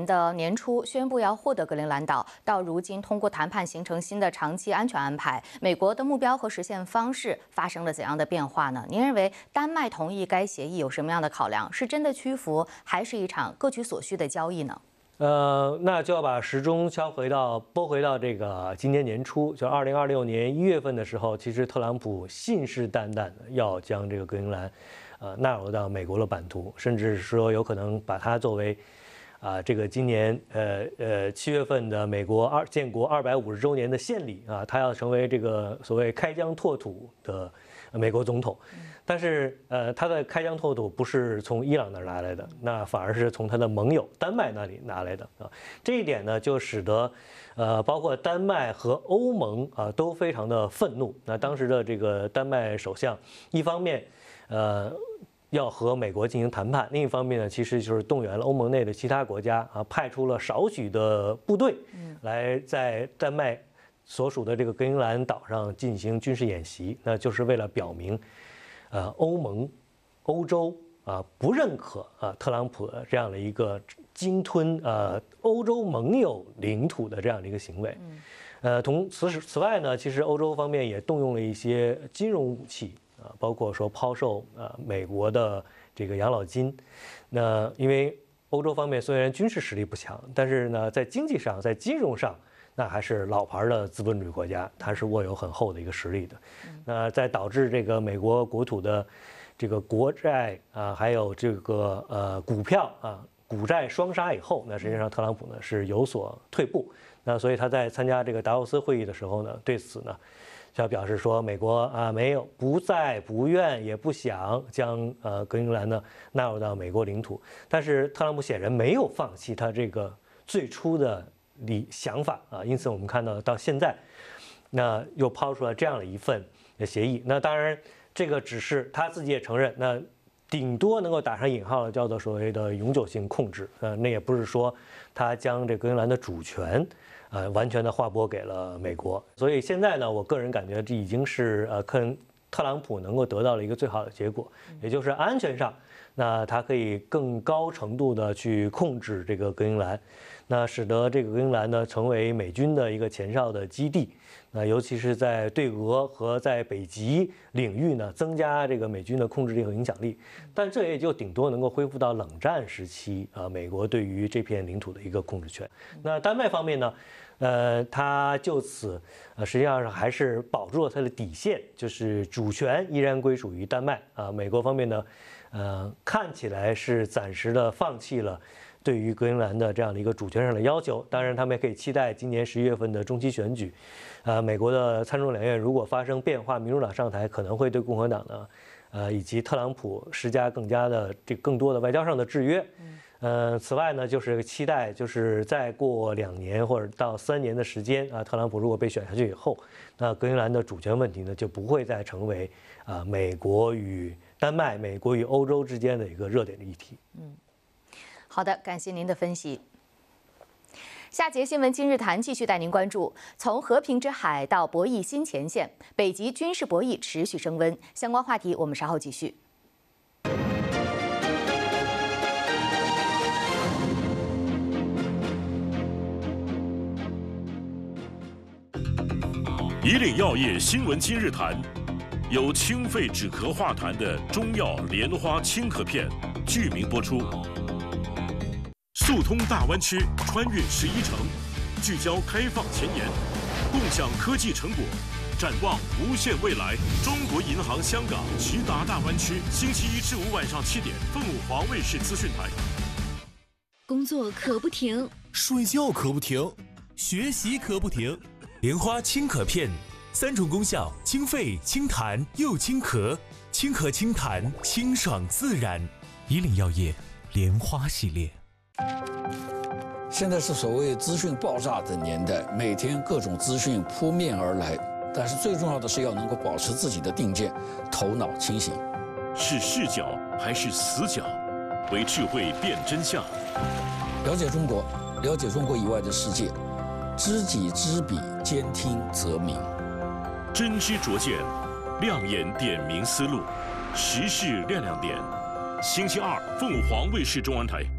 的年初宣布要获得格陵兰岛，到如今通过谈判形成新的长期安全安排，美国的目标和实现方式发生了怎样的变化呢？您认为丹麦同意该协议有什么样的考量？是真的屈服，还是一场各取所需的交易呢？ 那就要把时钟拨回到这个今年年初，就2026年1月份的时候，其实特朗普信誓旦旦的要将这个格陵兰，纳入到美国的版图，甚至说有可能把它作为，这个今年7月份的美国建国250周年的献礼啊，他要成为这个所谓开疆拓土的美国总统。但是他的开疆拓土不是从伊朗那儿拿来的，那反而是从他的盟友丹麦那里拿来的啊。这一点呢，就使得包括丹麦和欧盟啊都非常的愤怒。那当时的这个丹麦首相，一方面要和美国进行谈判，另一方面呢，其实就是动员了欧盟内的其他国家啊，派出了少许的部队来在丹麦所属的这个格陵兰岛上进行军事演习，那就是为了表明。欧洲不认可特朗普的这样的一个鲸吞欧洲盟友领土的这样的一个行为。此外呢，其实欧洲方面也动用了一些金融武器包括说抛售美国的这个养老金。那因为欧洲方面虽然军事实力不强，但是呢，在经济上、在金融上。那还是老牌的资本主义国家，它是握有很厚的一个实力的。那在导致这个美国国土的这个国债还有这个股票股债双杀以后，那实际上特朗普呢是有所退步。那所以他在参加这个达沃斯会议的时候呢，对此呢，就表示说美国没有不在不愿也不想将格陵兰呢纳入到美国领土。但是特朗普显然没有放弃他这个最初的。想法因此我们看到现在，那又抛出了这样的一份协议。那当然，这个只是他自己也承认，那顶多能够打上引号的叫做所谓的永久性控制。那也不是说他将这格陵兰的主权完全的划拨给了美国。所以现在呢，我个人感觉这已经是特朗普能够得到了一个最好的结果，也就是安全上，那他可以更高程度的去控制这个格陵兰。那使得这个格陵兰呢成为美军的一个前哨的基地，那尤其是在对俄和在北极领域呢，增加这个美军的控制力和影响力。但这也就顶多能够恢复到冷战时期美国对于这片领土的一个控制权。那丹麦方面呢，他就此实际上还是保住了他的底线，就是主权依然归属于丹麦美国方面呢，看起来是暂时的放弃了。对于格陵兰的这样的一个主权上的要求，当然他们也可以期待今年11月份的中期选举，美国的参众两院如果发生变化，民主党上台可能会对共和党呢，以及特朗普施加更多的外交上的制约。此外呢，就是期待就是再过2年或者到3年的时间特朗普如果被选下去以后，那格陵兰的主权问题呢就不会再成为美国与丹麦、美国与欧洲之间的一个热点的议题。 好的，感谢您的分析。下节新闻今日谈继续带您关注，从和平之海到博弈新前线，北极军事博弈持续升温。相关话题我们稍后继续。 以岭药业新闻今日谈，由清肺止咳化痰的中药莲花清咳片剧名播出。速通大湾区，穿越11城，聚焦开放前沿，共享科技成果，展望无限未来。中国银行香港直达大湾区，星期1至5晚上7点，凤凰卫视资讯台。 工作可不停， 睡觉可不停，学习可不停。莲花清咳片，3种功效：清肺、清痰又清咳，清咳清痰，清爽自然。以岭药业莲花系列。 现在是所谓资讯爆炸的年代，每天各种资讯扑面而来，但是最重要的是要能够保持自己的定见，头脑清醒。 是视角还是死角？为智慧辨真相。 了解中国，了解中国以外的世界，知己知彼，兼听则明。 真知灼见，亮眼点明思路，时事亮亮点。星期2，凤凰卫视中文台。